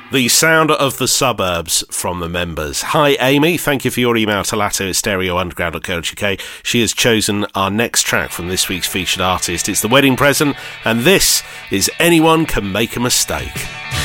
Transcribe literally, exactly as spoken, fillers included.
The sound of the suburbs from the members. Hi, Amy. Thank you for your email to Latto at stereo underground dot co dot uk. She has chosen our next track from this week's featured artist. It's The Wedding Present, and this is Anyone Can Make a Mistake.